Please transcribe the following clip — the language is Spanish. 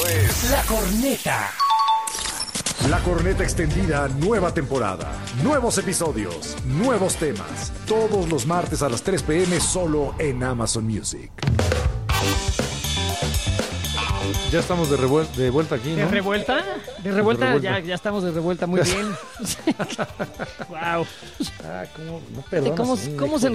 es La Corneta. La Corneta Extendida, nueva temporada. Nuevos episodios, nuevos temas. Todos los martes a las 3 p.m. solo en Amazon Music. Ya estamos de vuelta aquí, ¿no? ¿De revuelta? De revuelta, De revuelta. ya estamos de revuelta, muy bien. Wow. Ah, ¿cómo? No perdonas, ¿Cómo se